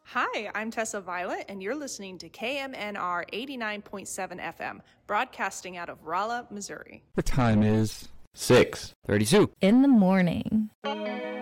Hi, I'm Tessa Violet, and you're listening to KMNR 89.7 FM, broadcasting out of Rolla, Missouri. The time is 6:32 in the morning.